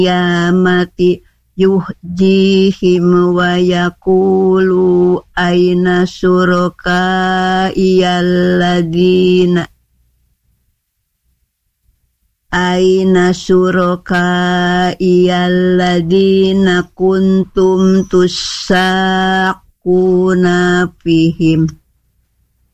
qiyamati yuhjihim wa yaqulu aina syuraka iyalladina kuntum tussaquna fihim.